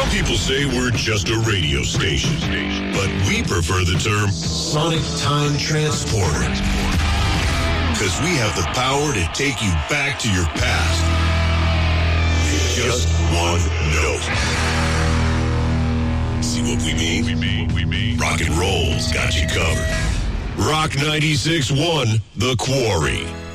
People say we're just a radio station, but we prefer the term Sonic Time Transporter. Because we have the power to take you back to your past. Just one note. See what we mean? Rock and roll's got you covered. Rock 96.1, The Quarry.